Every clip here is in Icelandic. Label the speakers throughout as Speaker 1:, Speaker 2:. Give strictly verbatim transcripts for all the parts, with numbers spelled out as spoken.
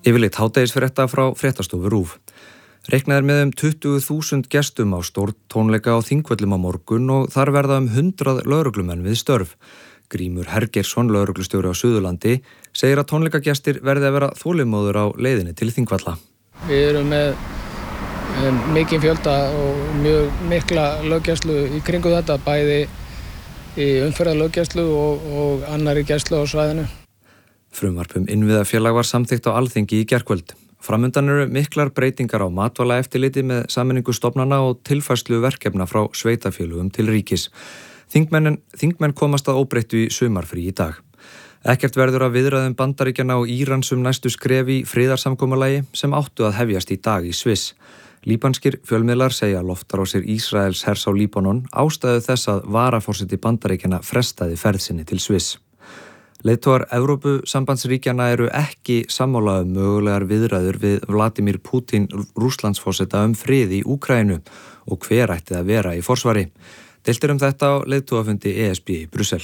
Speaker 1: Yfirleitt hádegisfrétta frá fréttastofu RÚV. Reiknað er með um tuttugu þúsund gestum á stórtónleika á Þingvöllum á morgun og þar verða um hundrað lögreglumenn við störf. Grímur Hergeirsson, lögreglustjóri á Suðurlandi, segir að tónleikagestir verði að vera þolinmóðir á leiðinni til Þingvalla.
Speaker 2: Við erum með um, mikinn fjölda og mjög mikla löggæslu í kringu þetta, bæði í umferðarlöggæslu og, og annarri gæslu á svæðinu.
Speaker 1: Frumvarp um innviðafélag var samþykkt á Alþingi í gærkvöld. Framundan eru miklar breytingar á matvælaeftirliti með sameiningu stofnana og tilfærslu verkefna frá sveitarfélögum til ríkis. Þingmenn, þingmenn komast að óbreyttu í sumarfrí í dag. Ekkert verður að viðræðum Bandaríkjanna og Írans um næstu skref í friðarsamkomulagi sem áttu að hefjast í dag í Sviss. Líbanskir fjölmiðlar segja loftárásir Ísraels hers á Líbanon ástæðu þess að varaforseti Bandaríkjanna frestaði ferð sinni til Sviss. Leiðtogar Evrópusambandsríkjanna eru ekki sammála um mögulegar viðræður við Vladimir Putin Rússlandsforseta um frið í Úkraínu og hver ætti að vera í forsvari. Deilt er um þetta á leiðtogafundi E S B í Brussel.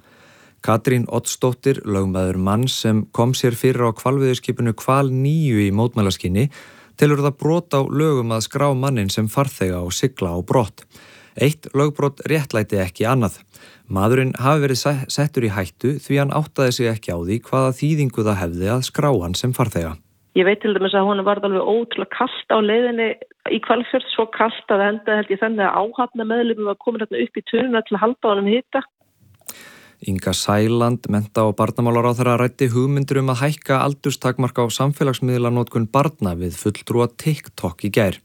Speaker 1: Katrín Oddsdóttir, lögmaður manns sem kom sér fyrir á hvalveiðiskipinu Hval níu í mótmælaskyni, telur það brot á lögum að skrá mannin sem farþega og sigla á brott. Eitt lögbrot réttlæti ekki annað. Maðurinn hafi verið settur í hættu því hann áttaði sig ekki á því hvaða þýðingu það hefði að skrá hann sem farþega.
Speaker 3: Ég veit til dæmis að honum var alveg ótrúlega kalt á leiðinni í Hvalfjörð, svo kalt að enda held ég þannig að áhafna meðlimum var komin hérna upp í tununa til að halda honum hita.
Speaker 1: Inga Sæland, mennta- og barnamálaráðherra, ræddi hugmyndir um að hækka aldurstakmark á samfélagsmiðlanotkun barna við fulltrúa TikTok í gær.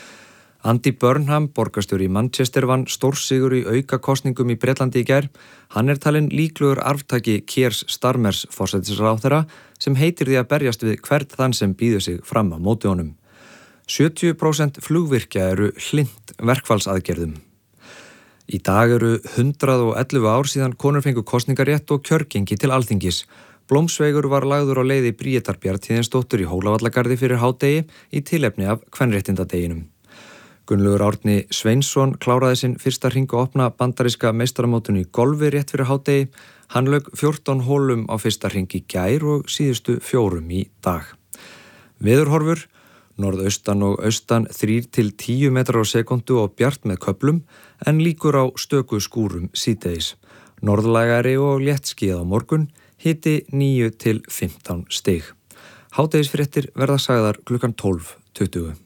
Speaker 1: Andy Burnham, borgarstjóri í Manchester, vann stórsigur í aukakosningum í Bretlandi í gær. Hann er talinn líklegur arftaki Keir Starmers forsætisráðherra sem heitir því að berjast við hvern þann sem býður sig fram á móti honum. sjötíu prósent flugvirkja eru hlynnt verkfallsaðgerðum. Í dag eru hundrað og ellefu ár síðan konur fengu kosningarétt og kjörgengi til Alþingis. Blómsveigur var lagður á leiði Bríetar Bjarnhéðinsdóttur í Hólavallagarði fyrir hádegi í tilefni af kvenréttindadeginum. Gunnlaugur Árni Sveinsson kláraði sinn fyrsta hring og opna bandaríska meistaramótinu í golfi rétt fyrir hádegi. Hann lauk fjórtán hólum á fyrsta hring í gær og síðustu fjórum í dag. Veðurhorfur, norðaustan og austan þrír til tíu metrar á sekúndu og bjart með köflum en líkur á stöku skúrum síðdegis. Norðlægari og léttskýjað á morgun, hiti níu til fimmtán stig. Hádegisfréttir verða sagðar klukkan tólf tuttugu.